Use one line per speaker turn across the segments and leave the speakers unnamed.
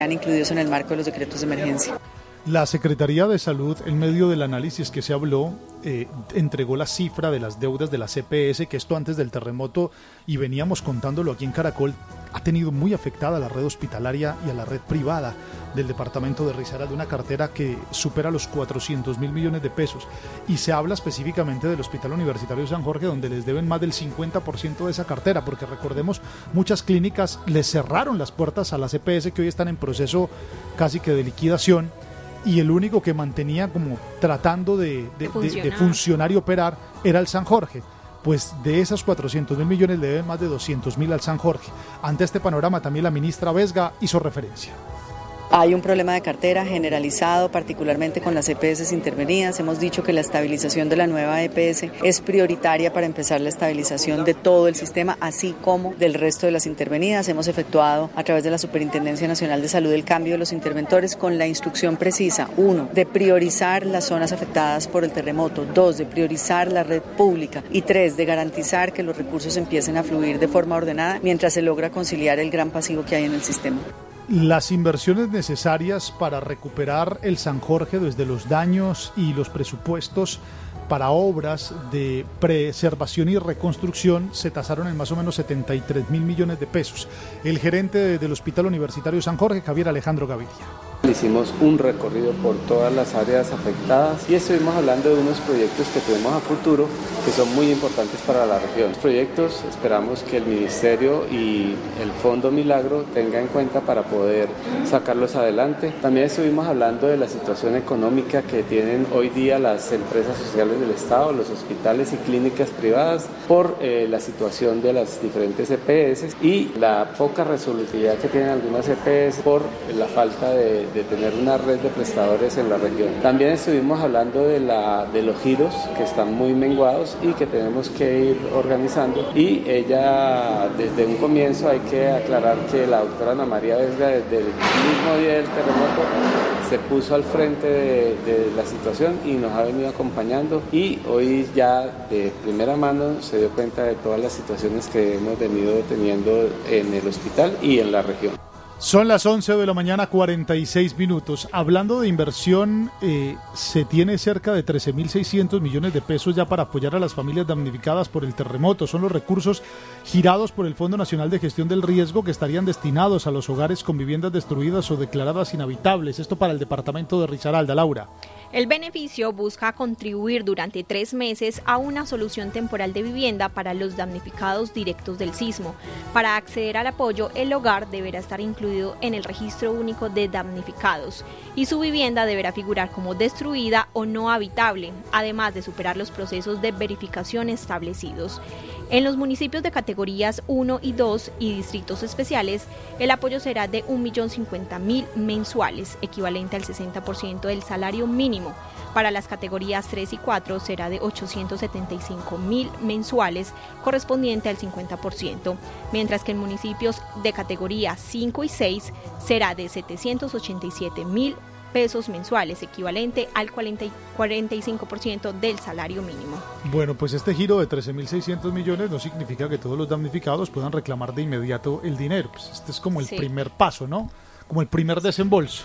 incluidos en el marco de los decretos de emergencia.
La Secretaría de Salud, en medio del análisis que se habló, entregó la cifra de las deudas de la CPS, que esto antes del terremoto, y veníamos contándolo aquí en Caracol, ha tenido muy afectada a la red hospitalaria y a la red privada del departamento de Risaralda, una cartera que supera los 400.000 millones de pesos. Y se habla específicamente del Hospital Universitario de San Jorge, donde les deben más del 50% de esa cartera, porque recordemos, muchas clínicas les cerraron las puertas a la CPS, que hoy están en proceso casi que de liquidación, y el único que mantenía como tratando de funcionar y operar era el San Jorge. Pues de esos 400.000 millones le deben más de 200.000 al San Jorge. Ante este panorama también la ministra Vesga hizo referencia.
Hay un problema de cartera generalizado, particularmente con las EPS intervenidas. Hemos dicho que la estabilización de la nueva EPS es prioritaria para empezar la estabilización de todo el sistema, así como del resto de las intervenidas. Hemos efectuado a través de la Superintendencia Nacional de Salud el cambio de los interventores con la instrucción precisa: 1, de priorizar las zonas afectadas por el terremoto; 2, de priorizar la red pública; y 3, de garantizar que los recursos empiecen a fluir de forma ordenada mientras se logra conciliar el gran pasivo que hay en el sistema.
Las inversiones necesarias para recuperar el San Jorge desde los daños y los presupuestos para obras de preservación y reconstrucción se tasaron en más o menos 73.000 millones de pesos. El gerente del Hospital Universitario San Jorge, Javier Alejandro Gaviria.
Hicimos un recorrido por todas las áreas afectadas y estuvimos hablando de unos proyectos que tenemos a futuro que son muy importantes para la región. Los proyectos esperamos que el Ministerio y el Fondo Milagro tengan en cuenta para poder sacarlos adelante. También estuvimos hablando de la situación económica que tienen hoy día las empresas sociales del Estado, los hospitales y clínicas privadas por la situación de las diferentes EPS y la poca resolutividad que tienen algunas EPS por la falta de tener una red de prestadores en la región. También estuvimos hablando de los giros que están muy menguados y que tenemos que ir organizando, y ella desde un comienzo hay que aclarar que la doctora Ana María Vesga desde el mismo día del terremoto se puso al frente de la situación y nos ha venido acompañando, y hoy ya de primera mano se dio cuenta de todas las situaciones que hemos venido teniendo en el hospital y en la región.
Son las 11 de la mañana, 46 minutos. Hablando de inversión, se tiene cerca de 13.600 millones de pesos ya para apoyar a las familias damnificadas por el terremoto. Son los recursos girados por el Fondo Nacional de Gestión del Riesgo que estarían destinados a los hogares con viviendas destruidas o declaradas inhabitables. Esto para el departamento de Risaralda. Laura.
El beneficio busca contribuir durante 3 meses a una solución temporal de vivienda para los damnificados directos del sismo. Para acceder al apoyo, el hogar deberá estar incluido en el registro único de damnificados y su vivienda deberá figurar como destruida o no habitable, además de superar los procesos de verificación establecidos. En los municipios de categorías 1 y 2 y distritos especiales, el apoyo será de 1.050.000 mensuales, equivalente al 60% del salario mínimo. Para las categorías 3 y 4 será de 875.000 mensuales, correspondiente al 50%, mientras que en municipios de categoría 5 y 6 será de 787.000 pesos mensuales, equivalente al 45% del salario mínimo.
Bueno, pues este giro de 13.600 millones no significa que todos los damnificados puedan reclamar de inmediato el dinero. Pues este es como el primer paso, ¿no? Como el primer desembolso.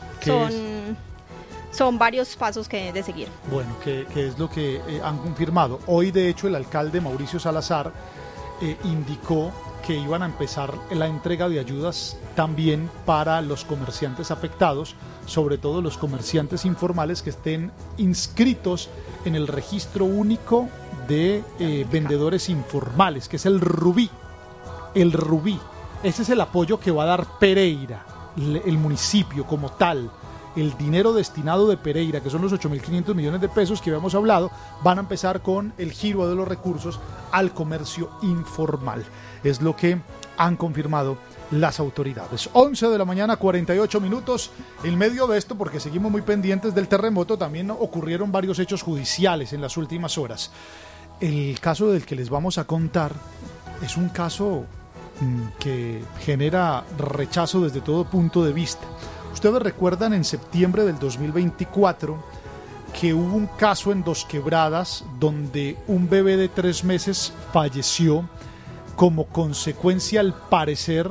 Son varios pasos que deben de seguir.
Bueno, que es lo que han confirmado. Hoy, de hecho, el alcalde Mauricio Salazar indicó que iban a empezar la entrega de ayudas también para los comerciantes afectados, sobre todo los comerciantes informales que estén inscritos en el registro único de vendedores informales, que es el Rubí. El Rubí. Ese es el apoyo que va a dar Pereira, el municipio como tal. El dinero destinado de Pereira, que son los 8.500 millones de pesos que habíamos hablado, van a empezar con el giro de los recursos al comercio informal. Es lo que han confirmado las autoridades. 11 de la mañana, 48 minutos. En medio de esto, porque seguimos muy pendientes del terremoto, también ocurrieron varios hechos judiciales en las últimas horas. El caso del que les vamos a contar es un caso que genera rechazo desde todo punto de vista. Ustedes recuerdan en septiembre del 2024 que hubo un caso en Dos Quebradas donde un bebé de 3 meses falleció como consecuencia, al parecer,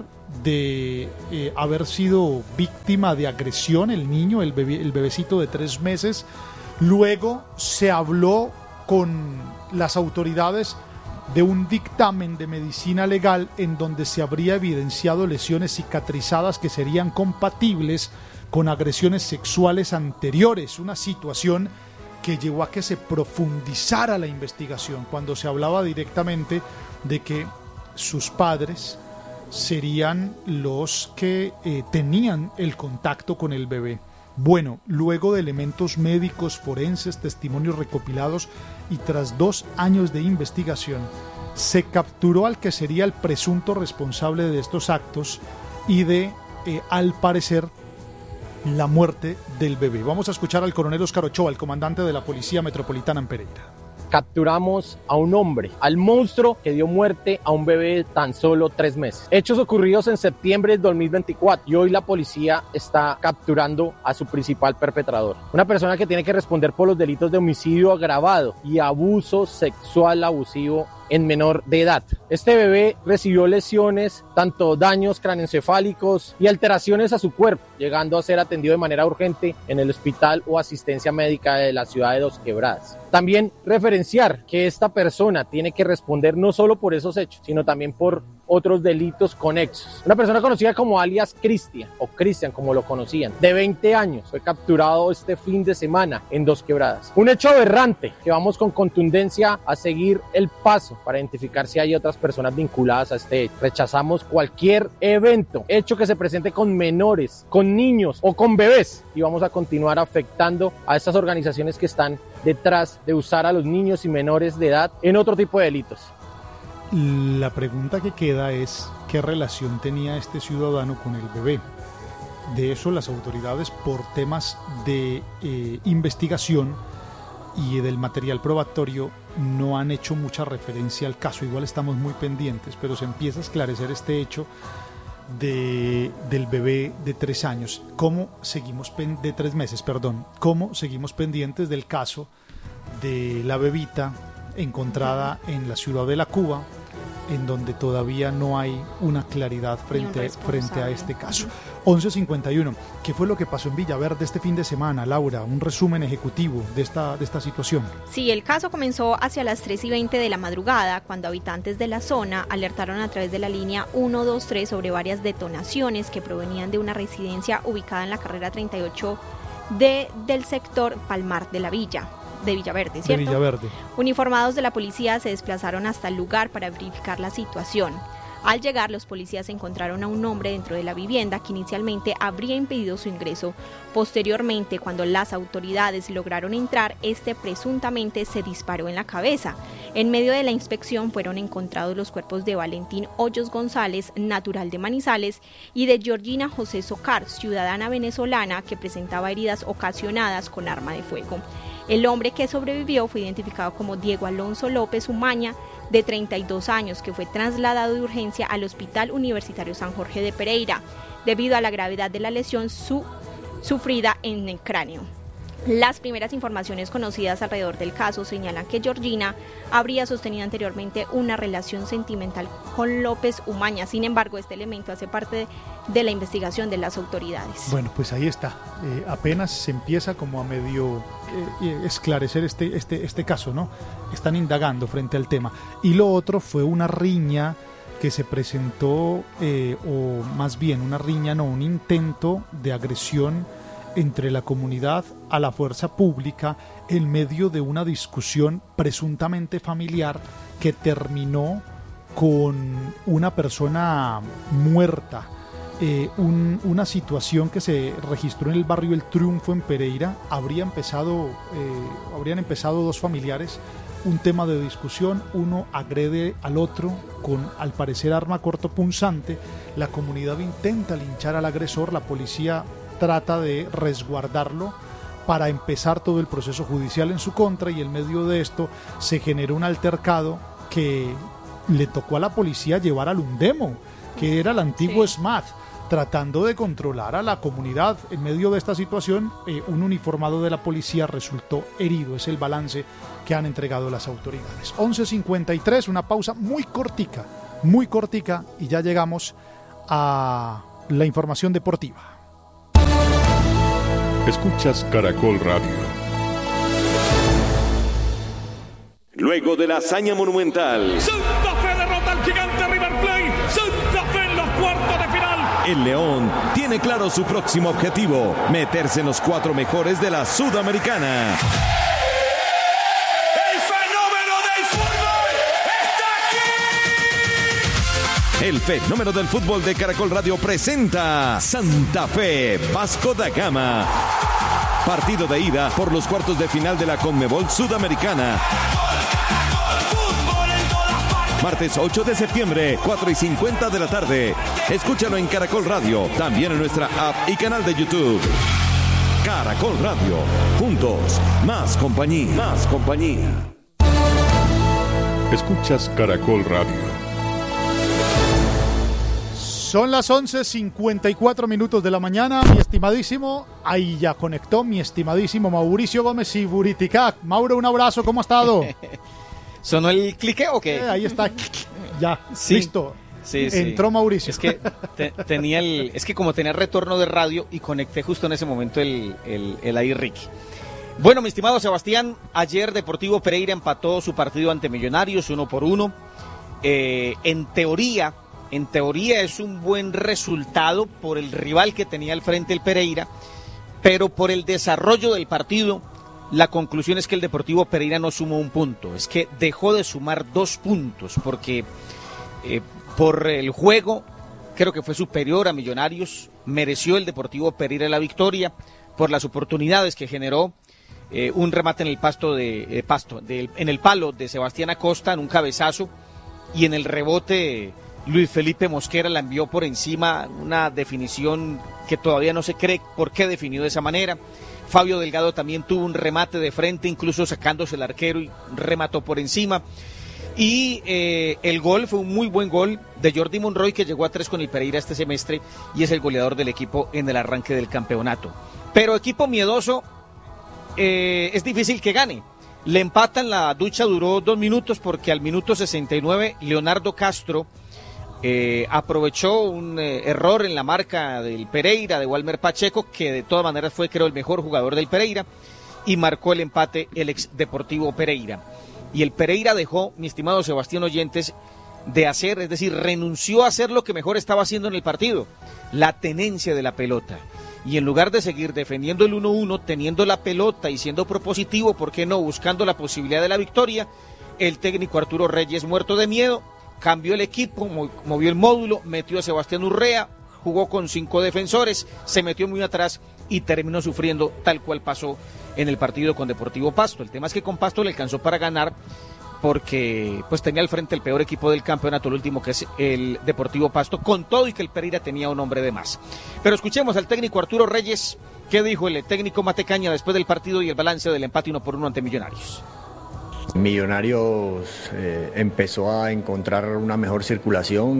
de haber sido víctima de agresión, el niño, el bebecito de 3 meses. Luego se habló con las autoridades de un dictamen de medicina legal en donde se habría evidenciado lesiones cicatrizadas que serían compatibles con agresiones sexuales anteriores, una situación que llevó a que se profundizara la investigación cuando se hablaba directamente de que sus padres serían los que tenían el contacto con el bebé. Bueno, luego de elementos médicos, forenses, testimonios recopilados y tras 2 años de investigación, se capturó al que sería el presunto responsable de estos actos y de, al parecer, la muerte del bebé. Vamos a escuchar al coronel Óscar Ochoa, el comandante de la Policía Metropolitana en Pereira.
Capturamos a un hombre, al monstruo que dio muerte a un bebé de tan solo 3 meses. Hechos ocurridos en septiembre del 2024 y hoy la policía está capturando a su principal perpetrador. Una persona que tiene que responder por los delitos de homicidio agravado y abuso sexual abusivo en menor de edad. Este bebé recibió lesiones, tanto daños craneoencefálicos y alteraciones a su cuerpo, llegando a ser atendido de manera urgente en el hospital o asistencia médica de la ciudad de Dos Quebradas. También referenciar que esta persona tiene que responder no solo por esos hechos, sino también por otros delitos conexos. Una persona conocida como alias Cristian, o Cristian como lo conocían, de 20 años, fue capturado este fin de semana en Dos Quebradas. Un hecho aberrante que vamos con contundencia a seguir el paso para identificar si hay otras personas vinculadas a este hecho. Rechazamos cualquier evento, hecho que se presente con menores, con niños o con bebés, y vamos a continuar afectando a estas organizaciones que están detrás de usar a los niños y menores de edad en otro tipo de delitos.
La pregunta que queda es ¿qué relación tenía este ciudadano con el bebé? De eso las autoridades, por temas de investigación y del material probatorio, no han hecho mucha referencia al caso. Igual estamos muy pendientes, pero se empieza a esclarecer este hecho del bebé de 3 años. ¿Cómo seguimos de 3 meses, perdón? ¿Cómo seguimos pendientes del caso de la bebita encontrada en la ciudad de La Cuba, en donde todavía no hay una claridad frente a este caso? 11:51. ¿Qué fue lo que pasó en Villaverde este fin de semana, Laura? Un resumen ejecutivo de esta situación.
Sí, el caso comenzó hacia las 3:20 de la madrugada, cuando habitantes de la zona alertaron a través de la línea 123 sobre varias detonaciones que provenían de una residencia ubicada en la carrera 38 del sector Palmar de la Villa. De Villaverde, ¿cierto?
De Villaverde.
Uniformados de la policía se desplazaron hasta el lugar para verificar la situación. Al llegar, los policías encontraron a un hombre dentro de la vivienda que inicialmente habría impedido su ingreso. Posteriormente, cuando las autoridades lograron entrar, este presuntamente se disparó en la cabeza. En medio de la inspección fueron encontrados los cuerpos de Valentín Hoyos González, natural de Manizales, y de Georgina José Socar, ciudadana venezolana que presentaba heridas ocasionadas con arma de fuego. El hombre que sobrevivió fue identificado como Diego Alonso López Umaña, de 32 años, que fue trasladado de urgencia al Hospital Universitario San Jorge de Pereira, debido a la gravedad de la lesión sufrida en el cráneo. Las primeras informaciones conocidas alrededor del caso señalan que Georgina habría sostenido anteriormente una relación sentimental con López Umaña. Sin embargo, este elemento hace parte de la investigación de las autoridades.
Bueno, pues ahí está. Apenas se empieza como a medio esclarecer este caso, ¿no? Están indagando frente al tema. Y lo otro fue una riña que se presentó, o más bien un intento de agresión entre la comunidad a la fuerza pública en medio de una discusión presuntamente familiar que terminó con una persona muerta. Una situación que se registró en el barrio El Triunfo en Pereira. Habrían empezado 2 familiares, un tema de discusión, uno agrede al otro con, al parecer, arma cortopunzante. La comunidad intenta linchar al agresor, la policía trata de resguardarlo para empezar todo el proceso judicial en su contra, y en medio de esto se generó un altercado que le tocó a la policía llevar al Undemo, que era el antiguo SMAT, tratando de controlar a la comunidad. En medio de esta situación, un uniformado de la policía resultó herido. Es el balance que han entregado las autoridades. 11:53, una pausa muy cortica, y ya llegamos a la información deportiva.
Escuchas Caracol Radio.
Luego de la hazaña monumental,
Santa Fe derrota al gigante River Plate. Santa Fe en los cuartos de final.
el León tiene claro su próximo objetivo: meterse en los 4 mejores de la Sudamericana.
¡El fenómeno del fútbol está aquí!
El fenómeno del fútbol de Caracol Radio presenta Santa Fe Vasco da Gama. Partido de ida por los cuartos de final de la Conmebol Sudamericana. Martes 8 de septiembre, 4:50 de la tarde. Escúchalo en Caracol Radio, también en nuestra app y canal de YouTube. Caracol Radio, juntos, más compañía. Más compañía.
Escuchas Caracol Radio.
Son las 11:54 de la mañana, mi estimadísimo, ahí ya conectó mi estimadísimo Mauricio Gómez y Buriticac. Mauro, un abrazo, ¿cómo ha estado?
¿Sonó el clique o qué?
Ahí está, ya, sí, listo.
Sí,
entró Mauricio.
Es que como tenía retorno de radio y conecté justo en ese momento el ahí Ricky. Bueno, mi estimado Sebastián, ayer Deportivo Pereira empató su partido ante Millonarios 1-1. En teoría es un buen resultado por el rival que tenía al frente el Pereira, pero por el desarrollo del partido, la conclusión es que el Deportivo Pereira no sumó un punto, es que dejó de sumar 2 puntos, porque por el juego creo que fue superior a Millonarios, mereció el Deportivo Pereira la victoria por las oportunidades que generó. Un remate en el en el palo de Sebastián Acosta en un cabezazo, y en el rebote Luis Felipe Mosquera la envió por encima, una definición que todavía no se cree por qué definió de esa manera. Fabio Delgado también tuvo un remate de frente, incluso sacándose el arquero y remató por encima. Y el gol fue un muy buen gol de Jordi Monroy, que llegó a 3 con el Pereira este semestre y es el goleador del equipo en el arranque del campeonato. Pero equipo miedoso, es difícil que gane. Le empatan, la ducha duró 2 minutos porque al minuto 69 Leonardo Castro aprovechó un error en la marca del Pereira, de Walmer Pacheco, que de todas maneras fue, creo, el mejor jugador del Pereira, y marcó el empate el ex Deportivo Pereira. Y el Pereira dejó, mi estimado Sebastián Oyentes, de hacer, es decir, renunció a hacer lo que mejor estaba haciendo en el partido, la tenencia de la pelota. Y en lugar de seguir defendiendo el 1-1, teniendo la pelota y siendo propositivo, ¿por qué no?, buscando la posibilidad de la victoria, el técnico Arturo Reyes, muerto de miedo, cambió el equipo, movió el módulo, metió a Sebastián Urrea, jugó con 5 defensores, se metió muy atrás y terminó sufriendo tal cual pasó en el partido con Deportivo Pasto. El tema es que con Pasto le alcanzó para ganar porque pues tenía al frente el peor equipo del campeonato, el último, que es el Deportivo Pasto, con todo y que el Pereira tenía un hombre de más. Pero escuchemos al técnico Arturo Reyes, ¿qué dijo el técnico Matecaña después del partido y el balance del empate 1-1 ante Millonarios?
Millonarios empezó a encontrar una mejor circulación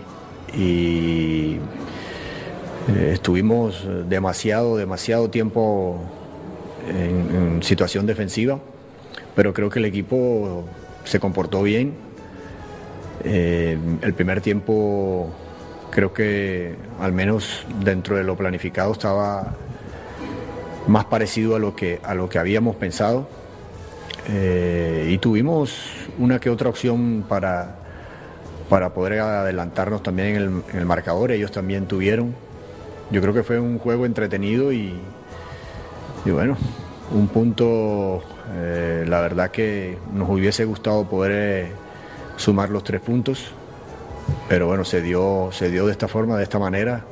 y estuvimos demasiado tiempo en situación defensiva, pero creo que el equipo se comportó bien. El primer tiempo creo que al menos dentro de lo planificado estaba más parecido a lo que habíamos pensado. Y tuvimos una que otra opción para poder adelantarnos también en el marcador. Ellos también tuvieron. Yo creo que fue un juego entretenido y bueno, un punto, la verdad que nos hubiese gustado poder sumar los 3 puntos, pero bueno, se dio de esta forma, de esta manera,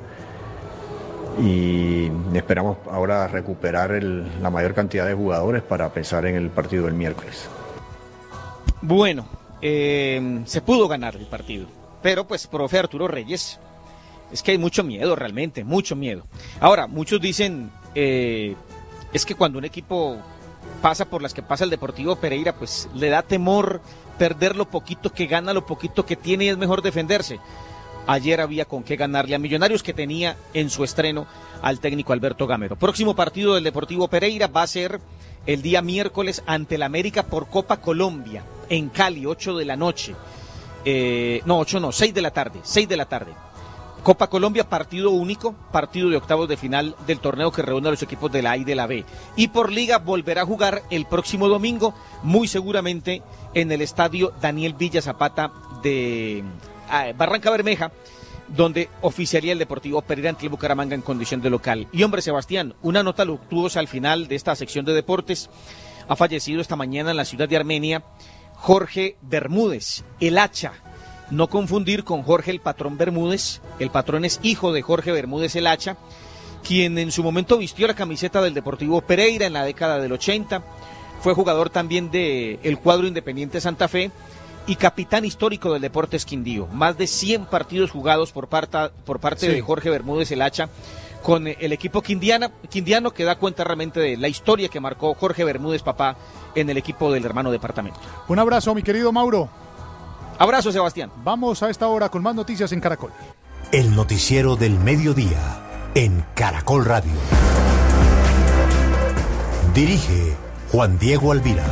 y esperamos ahora recuperar la mayor cantidad de jugadores para pensar en el partido del miércoles.
Bueno, se pudo ganar el partido, pero pues, profe Arturo Reyes, es que hay mucho miedo, realmente, mucho miedo. Ahora, muchos dicen, es que cuando un equipo pasa por las que pasa el Deportivo Pereira, pues le da temor perder lo poquito que gana, lo poquito que tiene, y es mejor defenderse. Ayer había con qué ganarle a Millonarios, que tenía en su estreno al técnico Alberto Gamero. Próximo partido del Deportivo Pereira va a ser el día miércoles ante el América por Copa Colombia, en Cali, 8 de la noche. 6 de la tarde. Copa Colombia, partido único, partido de octavos de final del torneo que reúne a los equipos de la A y de la B. Y por liga volverá a jugar el próximo domingo, muy seguramente en el estadio Daniel Villa Zapata de Barranca Bermeja, donde oficiaría el Deportivo Pereira ante el Bucaramanga en condición de local. Y hombre, Sebastián, una nota luctuosa al final de esta sección de deportes. Ha fallecido esta mañana en la ciudad de Armenia Jorge Bermúdez, el Hacha. No confundir con Jorge el Patrón Bermúdez. El patrón es hijo de Jorge Bermúdez el Hacha, quien en su momento vistió la camiseta del Deportivo Pereira en la década del 80. Fue jugador también del cuadro Independiente Santa Fe y capitán histórico del Deportes Quindío. Más de 100 partidos jugados por parte de Jorge Bermúdez el Hacha con el equipo quindiano, que da cuenta realmente de la historia que marcó Jorge Bermúdez, papá, en el equipo del hermano departamento.
Un abrazo, mi querido Mauro.
Abrazo, Sebastián.
Vamos a esta hora con más noticias en Caracol.
El noticiero del mediodía en Caracol Radio. Dirige Juan Diego Alvira.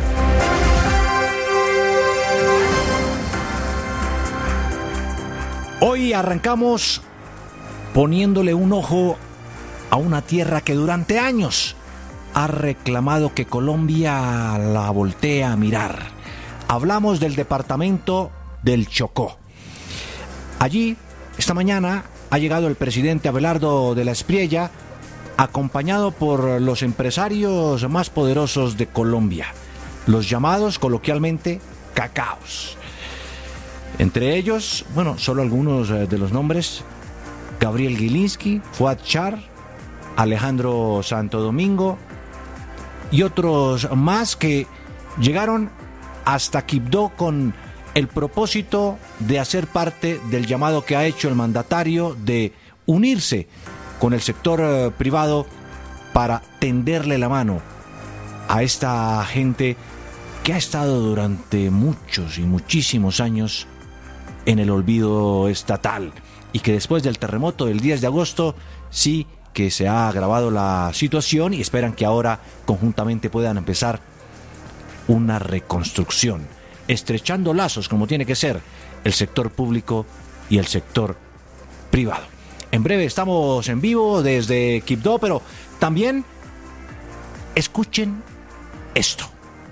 Hoy arrancamos poniéndole un ojo a una tierra que durante años ha reclamado que Colombia la voltee a mirar. Hablamos del departamento del Chocó. Allí, esta mañana, ha llegado el presidente Abelardo de la Espriella, acompañado por los empresarios más poderosos de Colombia, los llamados coloquialmente cacaos. Entre ellos, solo algunos de los nombres: Gabriel Gilinski, Fuad Char, Alejandro Santo Domingo y otros más que llegaron hasta Quibdó con el propósito de hacer parte del llamado que ha hecho el mandatario de unirse con el sector privado para tenderle la mano a esta gente que ha estado durante muchos y muchísimos años en el olvido estatal y que después del terremoto del 10 de agosto sí que se ha agravado la situación y esperan que ahora conjuntamente puedan empezar una reconstrucción, estrechando lazos como tiene que ser el sector público y el sector privado. En breve estamos en vivo desde Quibdó, pero también escuchen esto.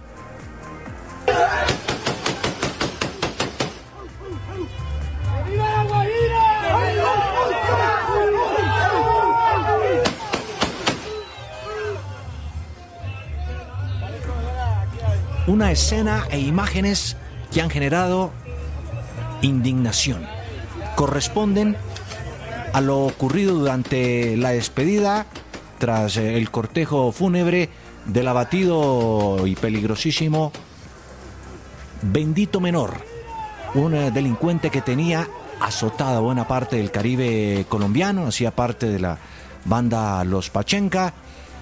Una escena e imágenes que han generado indignación. Corresponden a lo ocurrido durante la despedida tras el cortejo fúnebre del abatido y peligrosísimo Bendito Menor, un delincuente que tenía azotada buena parte del Caribe colombiano, hacía parte de la banda Los Pachenca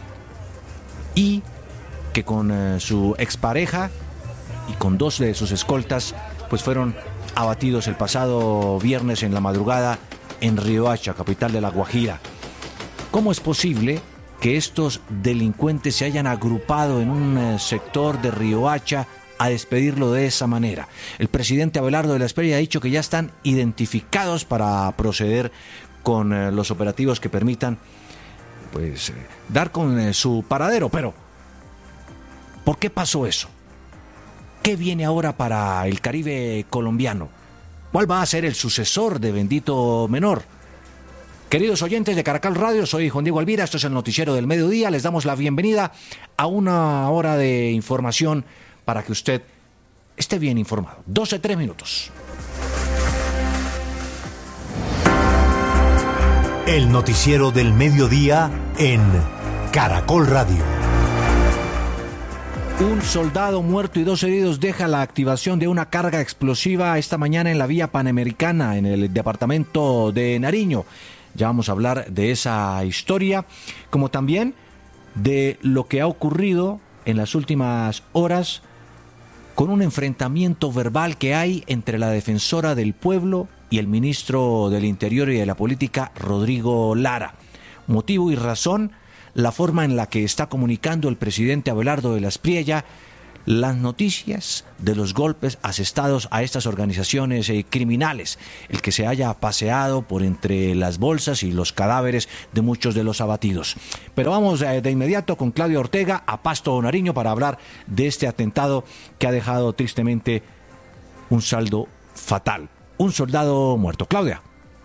y que con su expareja y con dos de sus escoltas pues fueron abatidos el pasado viernes en la madrugada en Riohacha, capital de La Guajira. ¿Cómo es posible que estos delincuentes se hayan agrupado en un sector de Riohacha a despedirlo de esa manera? El presidente Abelardo de la Espriella ha dicho que ya están identificados para proceder con los operativos que permitan pues dar con su paradero, pero ¿por qué pasó eso? ¿Qué viene ahora para el Caribe colombiano? ¿Cuál va a ser el sucesor de Bendito Menor? Queridos oyentes de Caracol Radio, soy Juan Diego Alvira, esto es el Noticiero del Mediodía. Les damos la bienvenida a una hora de información para que usted esté bien informado. 12:03.
El Noticiero del Mediodía en Caracol Radio.
Un soldado muerto y 2 heridos deja la activación de una carga explosiva esta mañana en la vía Panamericana, en el departamento de Nariño. Ya vamos a hablar de esa historia, como también de lo que ha ocurrido en las últimas horas con un enfrentamiento verbal que hay entre la defensora del pueblo y el ministro del Interior y de la Política, Rodrigo Lara. Motivo y razón: la forma en la que está comunicando el presidente Abelardo de la Espriella las noticias de los golpes asestados a estas organizaciones criminales, el que se haya paseado por entre las bolsas y los cadáveres de muchos de los abatidos. Pero vamos de inmediato con Claudia Ortega a Pasto Nariño para hablar de este atentado que ha dejado tristemente un saldo fatal. Un soldado muerto. Claudia.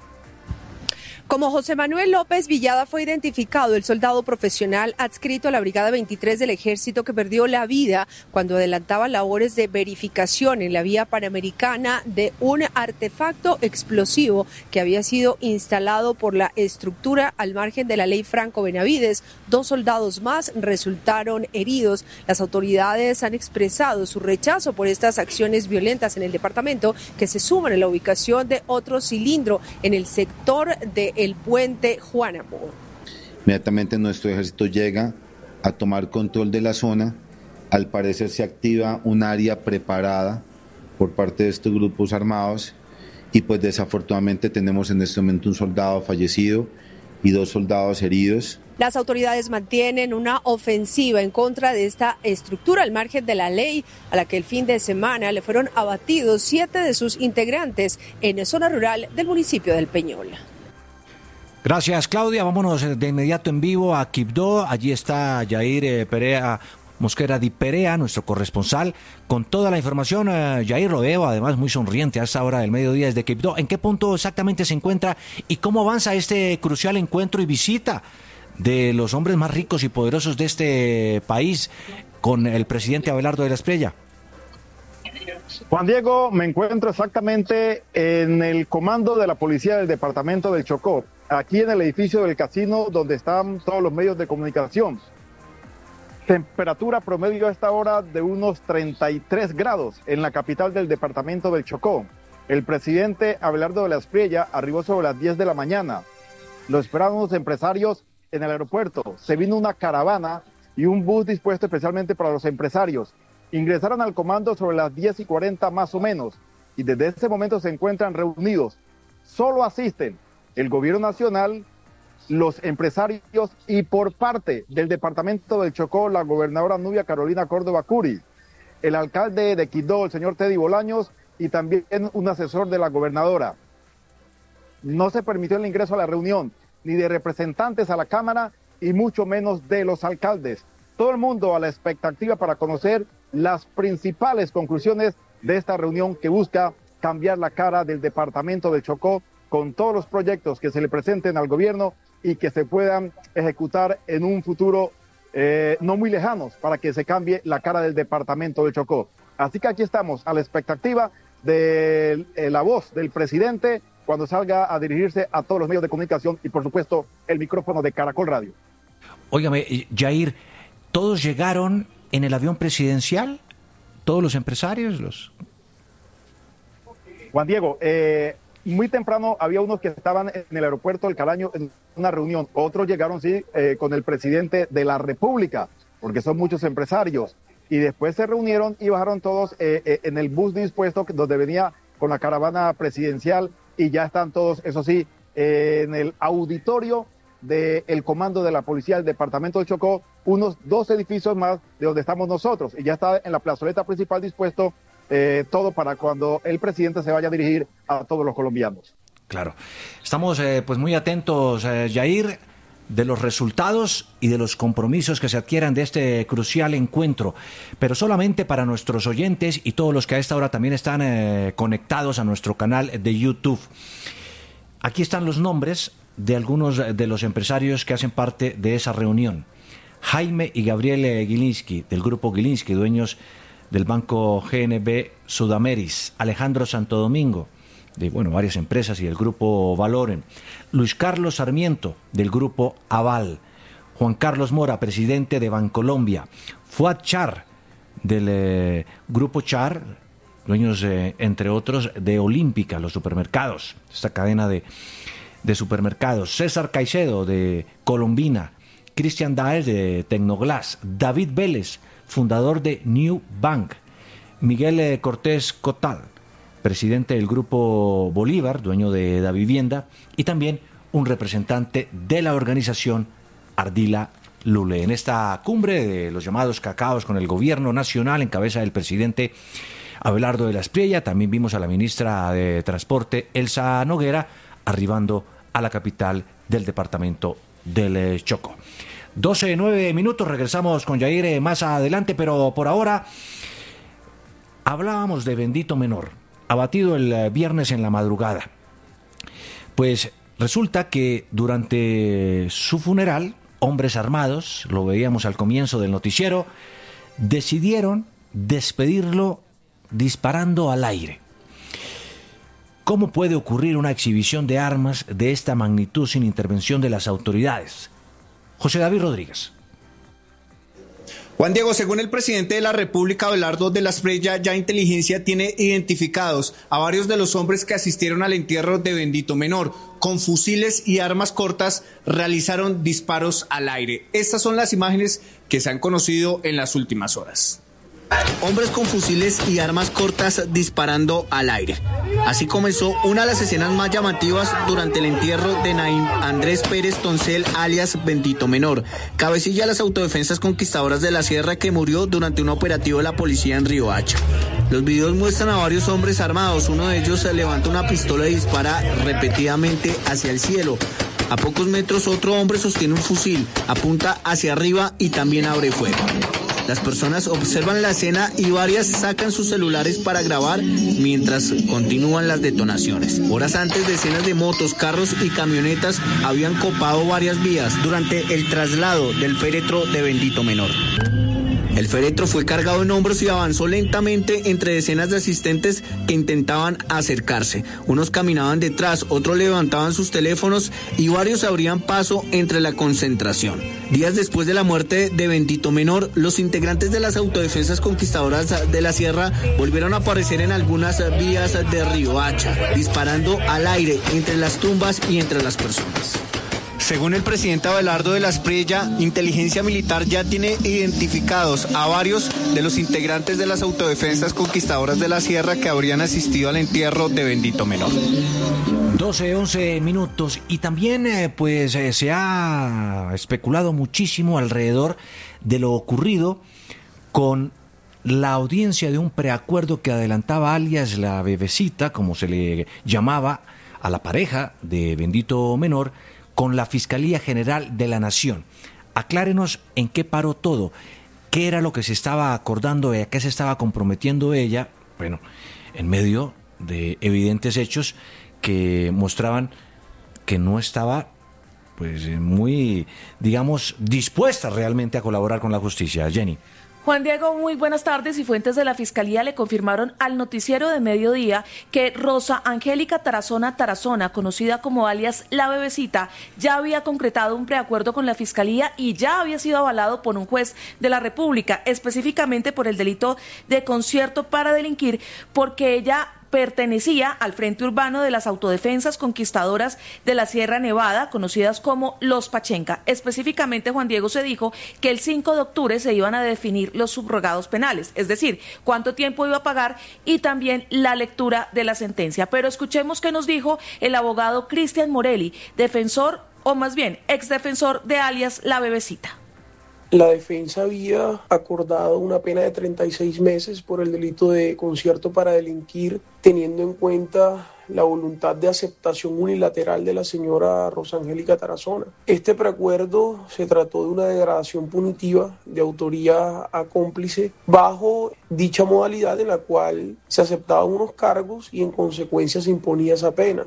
Como José Manuel López Villada fue identificado el soldado profesional adscrito a la Brigada 23 del Ejército que perdió la vida cuando adelantaba labores de verificación en la vía panamericana de un artefacto explosivo que había sido instalado por la estructura al margen de la ley Franco Benavides. 2 soldados más resultaron heridos. Las autoridades han expresado su rechazo por estas acciones violentas en el departamento, que se suman a la ubicación de otro cilindro en el sector de el puente Juanamo.
Inmediatamente nuestro ejército llega a tomar control de la zona. Al parecer se activa un área preparada por parte de estos grupos armados y pues desafortunadamente tenemos en este momento un soldado fallecido y 2 soldados heridos.
Las autoridades mantienen una ofensiva en contra de esta estructura al margen de la ley, a la que el fin de semana le fueron abatidos 7 de sus integrantes en zona rural del municipio del Peñol.
Gracias, Claudia. Vámonos de inmediato en vivo a Quibdó. Allí está Yair Perea Mosquera Di Perea, nuestro corresponsal, con toda la información. Yair, lo veo además muy sonriente a esta hora del mediodía desde Quibdó. ¿En qué punto exactamente se encuentra y cómo avanza este crucial encuentro y visita de los hombres más ricos y poderosos de este país con el presidente Abelardo de la Espriella?
Juan Diego, me encuentro exactamente en el comando de la policía del departamento del Chocó, aquí en el edificio del casino donde están todos los medios de comunicación. Temperatura promedio a esta hora de unos 33 grados en la capital del departamento del Chocó. El presidente Abelardo de la Espriella arribó sobre las 10 de la mañana. Lo esperaban unos empresarios en el aeropuerto. Se vino una caravana y un bus dispuesto especialmente para los empresarios. Ingresaron al comando sobre las 10:40 más o menos y desde ese momento se encuentran reunidos. Solo asisten el gobierno nacional, los empresarios y por parte del departamento del Chocó, la gobernadora Nubia Carolina Córdoba Curi, el alcalde de Quibdó, el señor Teddy Bolaños, y también un asesor de la gobernadora. No se permitió el ingreso a la reunión ni de representantes a la Cámara y mucho menos de los alcaldes. Todo el mundo a la expectativa para conocer las principales conclusiones de esta reunión que busca cambiar la cara del departamento del Chocó con todos los proyectos que se le presenten al gobierno y que se puedan ejecutar en un futuro no muy lejanos para que se cambie la cara del departamento del Chocó. Así que aquí estamos a la expectativa de la voz del presidente cuando salga a dirigirse a todos los medios de comunicación y por supuesto el micrófono de Caracol Radio.
Óigame, Yair, ¿todos llegaron en el avión presidencial? ¿Todos los empresarios?
Juan Diego, muy temprano había unos que estaban en el aeropuerto del Calaño en una reunión. Otros llegaron, sí, con el presidente de la República, porque son muchos empresarios. Y después se reunieron y bajaron todos en el bus dispuesto donde venía con la caravana presidencial y ya están todos, eso sí, en el auditorio del comando de la policía del departamento de Chocó, unos 2 edificios más de donde estamos nosotros. Y ya está en la plazoleta principal dispuesto todo para cuando el presidente se vaya a dirigir a todos los colombianos.
Claro. Estamos pues muy atentos, Yair, de los resultados y de los compromisos que se adquieran de este crucial encuentro, pero solamente para nuestros oyentes y todos los que a esta hora también están conectados a nuestro canal de YouTube. Aquí están los nombres de algunos de los empresarios que hacen parte de esa reunión. Jaime y Gabriel Gilinski, del grupo Gilinski, dueños del banco GNB Sudameris. Alejandro Santo Domingo, de varias empresas y del grupo Valoren. Luis Carlos Sarmiento, del grupo Aval. Juan Carlos Mora, presidente de Bancolombia. Fuad Char, del grupo Char, dueños, entre otros, de Olímpica, los supermercados, esta cadena de supermercados. César Caicedo, de Colombina. Cristian Daes, de Tecnoglass. David Vélez, fundador de New Bank. Miguel Cortés Cotal, presidente del grupo Bolívar, dueño de Da Vivienda, y también un representante de la organización Ardila Lule. En esta cumbre de los llamados cacaos con el gobierno nacional en cabeza del presidente Abelardo de la Espriella, también vimos a la ministra de Transporte, Elsa Noguera, arribando a la capital del departamento del Chocó. 12:09 minutos, regresamos con Yair más adelante, pero por ahora hablábamos de Bendito Menor, abatido el viernes en la madrugada. Pues resulta que durante su funeral, hombres armados, lo veíamos al comienzo del noticiero, decidieron despedirlo disparando al aire. ¿Cómo puede ocurrir una exhibición de armas de esta magnitud sin intervención de las autoridades? José David Rodríguez.
Juan Diego, según el presidente de la República, Abelardo de la Espriella, ya inteligencia tiene identificados a varios de los hombres que asistieron al entierro de Bendito Menor. Con fusiles y armas cortas realizaron disparos al aire. Estas son las imágenes que se han conocido en las últimas horas. Hombres con fusiles y armas cortas disparando al aire. Así comenzó una de las escenas más llamativas durante el entierro de Naim Andrés Pérez Toncel, alias Bendito Menor, cabecilla de las autodefensas conquistadoras de la Sierra, que murió durante un operativo de la policía en Riohacha. Los videos muestran a varios hombres armados. Uno de ellos levanta una pistola y dispara repetidamente hacia el cielo. A pocos metros otro hombre sostiene un fusil, apunta hacia arriba y también abre fuego. Las personas observan la escena y varias sacan sus celulares para grabar mientras continúan las detonaciones. Horas antes, decenas de motos, carros y camionetas habían copado varias vías durante el traslado del féretro de Bendito Menor. El féretro fue cargado en hombros y avanzó lentamente entre decenas de asistentes que intentaban acercarse. Unos caminaban detrás, otros levantaban sus teléfonos y varios abrían paso entre la concentración. Días después de la muerte de Bendito Menor, los integrantes de las autodefensas conquistadoras de la Sierra volvieron a aparecer en algunas vías de Riohacha, disparando al aire entre las tumbas y entre las personas. Según el presidente Abelardo de la Espriella, inteligencia militar ya tiene identificados a varios de los integrantes de las autodefensas conquistadoras de la Sierra que habrían asistido al entierro de Bendito Menor.
12:11 minutos y también se ha especulado muchísimo alrededor de lo ocurrido con la audiencia de un preacuerdo que adelantaba alias la bebecita, como se le llamaba a la pareja de Bendito Menor, con la Fiscalía General de la Nación. Aclárenos en qué paró todo, qué era lo que se estaba acordando, a qué se estaba comprometiendo ella, bueno, en medio de evidentes hechos que mostraban que no estaba muy, digamos, dispuesta realmente a colaborar con la justicia. Jenny.
Juan Diego, muy buenas tardes, y fuentes de la Fiscalía le confirmaron al noticiero de Mediodía que Rosa Angélica Tarazona, conocida como alias La Bebecita, ya había concretado un preacuerdo con la Fiscalía y ya había sido avalado por un juez de la República, específicamente por el delito de concierto para delinquir, porque ella pertenecía al Frente Urbano de las Autodefensas Conquistadoras de la Sierra Nevada, conocidas como Los Pachenca. Específicamente, Juan Diego, se dijo que el 5 de octubre se iban a definir los subrogados penales, es decir, cuánto tiempo iba a pagar y también la lectura de la sentencia. Pero escuchemos qué nos dijo el abogado Cristian Morelli, defensor, o más bien exdefensor de alias La Bebecita.
La defensa había acordado una pena de 36 meses por el delito de concierto para delinquir, teniendo en cuenta la voluntad de aceptación unilateral de la señora Rosa Angélica Tarazona. Este preacuerdo se trató de una degradación punitiva de autoría a cómplice bajo dicha modalidad, en la cual se aceptaban unos cargos y en consecuencia se imponía esa pena.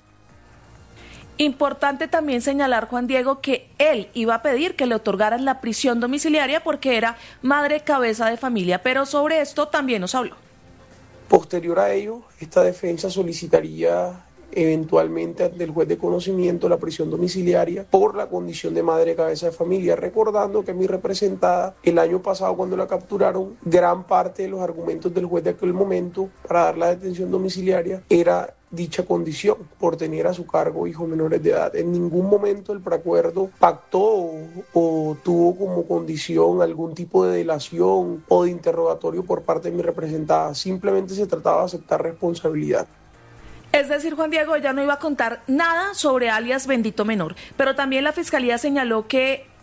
Importante también señalar, Juan Diego, que él iba a pedir que le otorgaran la prisión domiciliaria porque era madre cabeza de familia, pero sobre esto también nos habló.
Posterior a ello, esta defensa solicitaría eventualmente ante el juez de conocimiento la prisión domiciliaria por la condición de madre cabeza de familia, recordando que mi representada el año pasado, cuando la capturaron, gran parte de los argumentos del juez de aquel momento para dar la detención domiciliaria era dicha condición, por tener a su cargo hijos menores de edad. En ningún momento el preacuerdo pactó o tuvo como condición algún tipo de delación o de interrogatorio por parte de mi representada. Simplemente se trataba de aceptar responsabilidad.
Es decir, Juan Diego, ella no iba a contar nada sobre alias Bendito Menor, pero también la Fiscalía señaló que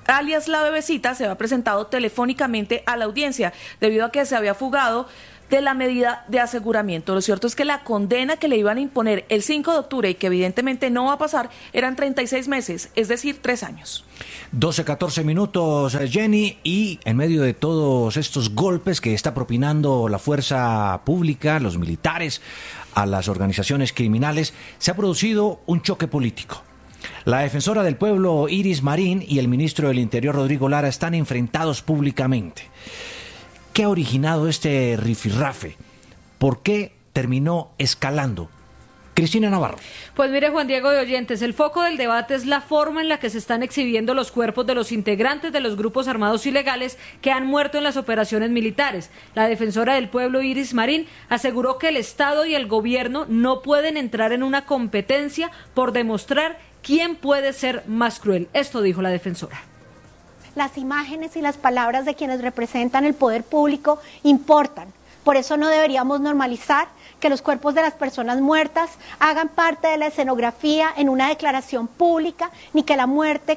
alias La Bebecita, se había presentado telefónicamente a la audiencia debido a que se había fugado de la medida de aseguramiento. Lo cierto es que la condena que le iban a imponer el 5 de octubre y que evidentemente no va a pasar eran 36 meses, es decir, 3 años.
12-14 minutos, Jenny, y en medio de todos estos golpes que está propinando la fuerza pública, los militares, a las organizaciones criminales, se ha producido un choque político. La defensora del pueblo, Iris Marín, y el ministro del Interior, Rodrigo Lara, están enfrentados públicamente. ¿Qué ha originado este rifirrafe? ¿Por qué terminó escalando? Cristina Navarro.
Pues mire, Juan Diego, de oyentes, el foco del debate es la forma en la que se están exhibiendo los cuerpos de los integrantes de los grupos armados ilegales que han muerto en las operaciones militares. La defensora del pueblo, Iris Marín, aseguró que el Estado y el gobierno no pueden entrar en una competencia por demostrar quién puede ser más cruel. Esto dijo la defensora.
Las imágenes y las palabras de quienes representan el poder público importan. Por eso no deberíamos normalizar que los cuerpos de las personas muertas hagan parte de la escenografía en una declaración pública, ni que la muerte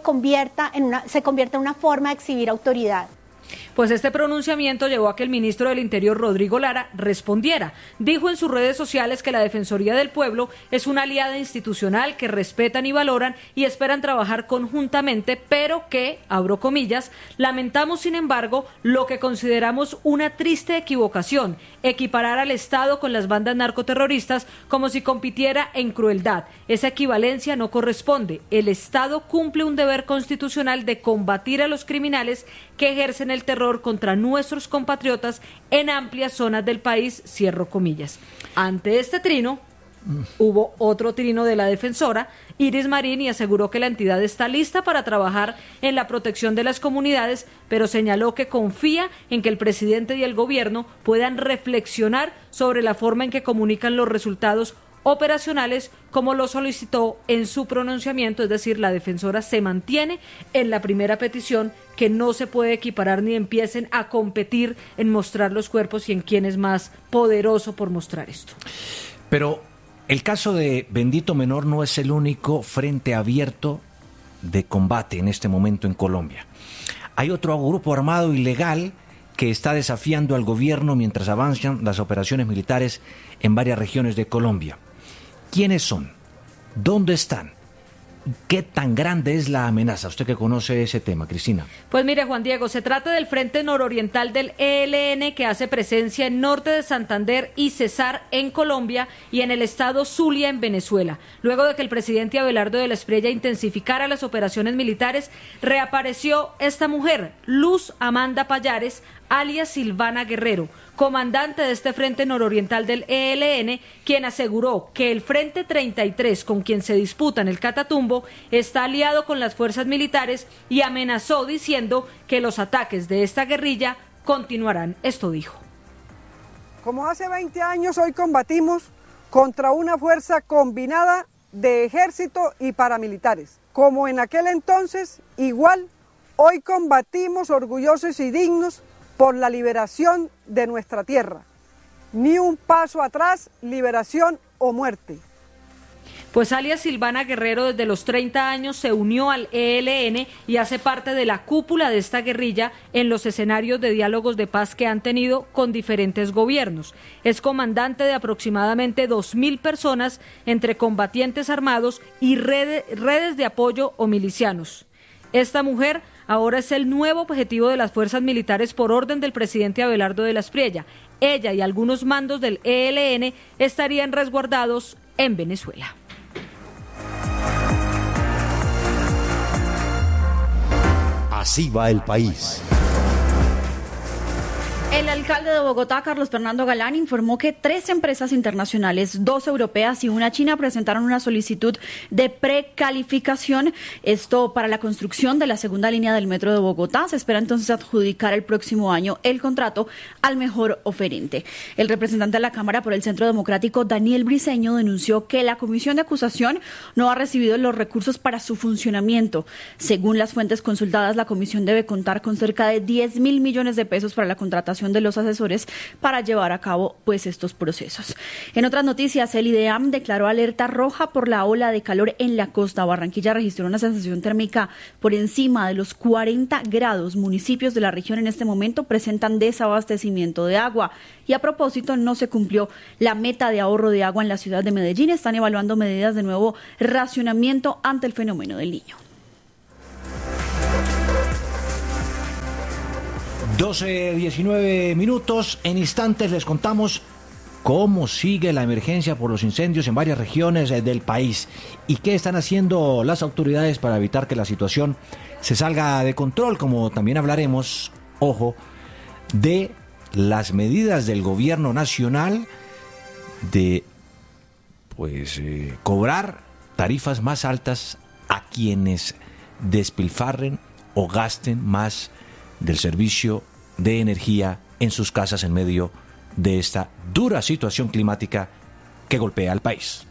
se convierta en una forma de exhibir autoridad.
Pues este pronunciamiento llevó a que el ministro del Interior, Rodrigo Lara, respondiera. Dijo en sus redes sociales que la Defensoría del Pueblo es una aliada institucional que respetan y valoran y esperan trabajar conjuntamente, pero que, abro comillas, lamentamos sin embargo lo que consideramos una triste equivocación, equiparar al Estado con las bandas narcoterroristas como si compitiera en crueldad. Esa equivalencia no corresponde. El Estado cumple un deber constitucional de combatir a los criminales que ejercen el terror contra nuestros compatriotas en amplias zonas del país, cierro comillas. Ante este trino, hubo otro trino de la defensora, Iris Marín, y aseguró que la entidad está lista para trabajar en la protección de las comunidades, pero señaló que confía en que el presidente y el gobierno puedan reflexionar sobre la forma en que comunican los resultados operacionales, como lo solicitó en su pronunciamiento. Es decir, la defensora se mantiene en la primera petición, que no se puede equiparar ni empiecen a competir en mostrar los cuerpos y en quién es más poderoso por mostrar esto.
Pero el caso de Bendito Menor no es el único frente abierto de combate en este momento en Colombia. Hay otro grupo armado ilegal que está desafiando al gobierno mientras avanzan las operaciones militares en varias regiones de Colombia. ¿Quiénes son? ¿Dónde están? ¿Qué tan grande es la amenaza? Usted que conoce ese tema, Cristina.
Pues mire, Juan Diego, se trata del Frente Nororiental del ELN, que hace presencia en norte de Santander y Cesar en Colombia y en el estado Zulia en Venezuela. Luego de que el presidente Abelardo de la Espriella intensificara las operaciones militares, reapareció esta mujer, Luz Amanda Payares, alias Silvana Guerrero, comandante de este Frente Nororiental del ELN, quien aseguró que el Frente 33, con quien se disputan el Catatumbo, está aliado con las fuerzas militares y amenazó diciendo que los ataques de esta guerrilla continuarán. Esto dijo.
Como hace 20 años, hoy combatimos contra una fuerza combinada de ejército y paramilitares. Como en aquel entonces, igual, hoy combatimos orgullosos y dignos por la liberación de nuestra tierra. Ni un paso atrás, liberación o muerte.
Pues alias Silvana Guerrero desde los 30 años se unió al ELN y hace parte de la cúpula de esta guerrilla en los escenarios de diálogos de paz que han tenido con diferentes gobiernos. Es comandante de aproximadamente 2.000 personas entre combatientes armados y redes de apoyo o milicianos. Esta mujer ahora es el nuevo objetivo de las fuerzas militares por orden del presidente Abelardo de la Espriella. Ella y algunos mandos del ELN estarían resguardados en Venezuela.
Así va el país.
El alcalde de Bogotá, Carlos Fernando Galán, informó que 3 empresas internacionales, 2 europeas y una china, presentaron una solicitud de precalificación. Esto para la construcción de la segunda línea del metro de Bogotá. Se espera entonces adjudicar el próximo año el contrato al mejor oferente. El representante de la Cámara por el Centro Democrático, Daniel Briceño, denunció que la comisión de acusación no ha recibido los recursos para su funcionamiento. Según las fuentes consultadas, la comisión debe contar con cerca de 10.000 millones de pesos para la contratación de los asesores para llevar a cabo pues estos procesos. En otras noticias, el IDEAM declaró alerta roja por la ola de calor en la costa. Barranquilla registró una sensación térmica por encima de los 40 grados. Municipios de la región en este momento presentan desabastecimiento de agua. Y a propósito, no se cumplió la meta de ahorro de agua en la ciudad de Medellín. Están evaluando medidas de nuevo racionamiento ante el fenómeno del Niño.
12:19 minutos. En instantes les contamos cómo sigue la emergencia por los incendios en varias regiones del país y qué están haciendo las autoridades para evitar que la situación se salga de control, como también hablaremos, ojo, de las medidas del gobierno nacional de cobrar tarifas más altas a quienes despilfarren o gasten más del servicio de energía en sus casas en medio de esta dura situación climática que golpea al país.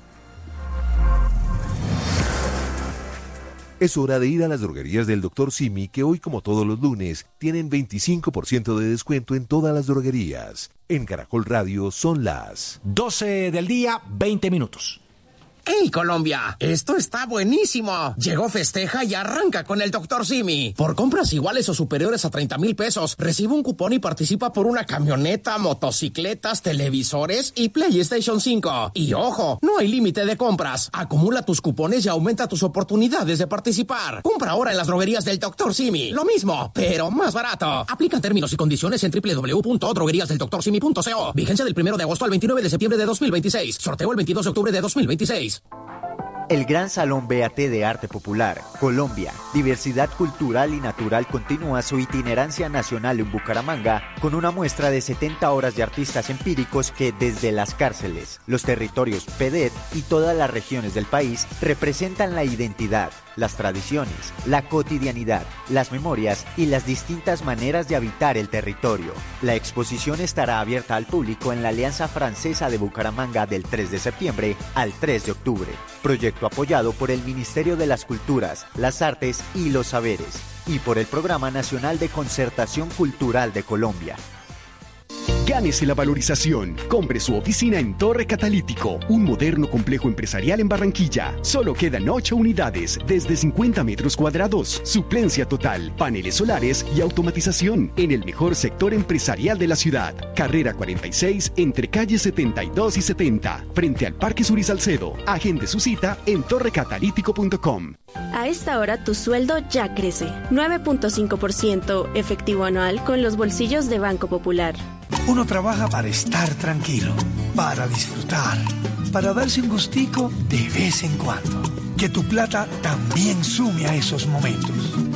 Es hora de ir a las droguerías del Dr. Simi, que hoy, como todos los lunes, tienen 25% de descuento en todas las droguerías. En Caracol Radio son las
12 del día, 20 minutos.
¡Hey, Colombia! ¡Esto está buenísimo! Llegó Festeja y arranca con el Dr. Simi. Por compras iguales o superiores a 30,000 pesos, recibe un cupón y participa por una camioneta, motocicletas, televisores y PlayStation 5. Y ojo, no hay límite de compras. Acumula tus cupones y aumenta tus oportunidades de participar. Compra ahora en las droguerías del Dr. Simi. Lo mismo, pero más barato. Aplican términos y condiciones en www.drogueriasdeldoctorsimi.co. Vigencia del 1 de agosto al 29 de septiembre de 2026. Sorteo el 22 de octubre de 2026.
El Gran Salón BAT de Arte Popular, Colombia, Diversidad Cultural y Natural continúa su itinerancia nacional en Bucaramanga con una muestra de 70 horas de artistas empíricos que desde las cárceles, los territorios PEDET y todas las regiones del país representan la identidad, las tradiciones, la cotidianidad, las memorias y las distintas maneras de habitar el territorio. La exposición estará abierta al público en la Alianza Francesa de Bucaramanga del 3 de septiembre al 3 de octubre. Proyecto apoyado por el Ministerio de las Culturas, las Artes y los Saberes y por el Programa Nacional de Concertación Cultural de Colombia.
Gánese la valorización. Compre su oficina en Torre Catalítico, un moderno complejo empresarial en Barranquilla. Solo quedan 8 unidades desde 50 metros cuadrados. Suplencia total, paneles solares y automatización en el mejor sector empresarial de la ciudad. Carrera 46 entre calles 72 y 70, frente al Parque Suri Salcedo. Agende su cita en torrecatalítico.com.
A esta hora tu sueldo ya crece. 9.5% efectivo anual con los bolsillos de Banco Popular.
Uno trabaja para estar tranquilo, para disfrutar, para darse un gustico de vez en cuando. Que tu plata también sume a esos momentos.